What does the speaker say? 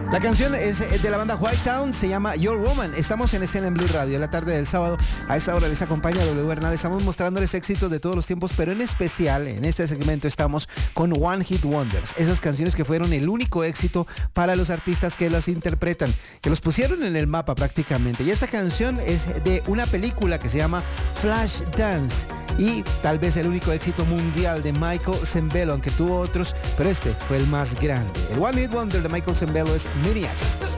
La canción es de la banda White Town, se llama Your Woman. Estamos en Escena en Blue Radio. En la tarde del sábado, a esta hora les acompaña W Bernal. Estamos mostrándoles éxitos de todos los tiempos, pero en especial en este segmento estamos con One Hit Wonders. Esas canciones que fueron el único éxito para los artistas que las interpretan, que los pusieron en el mapa prácticamente. Y esta canción es de una película que se llama Flashdance. Y tal vez el único éxito mundial de Michael Sembello, aunque tuvo otros, pero este fue el más grande. El One Hit Wonder de Michael Sembello es Maniac.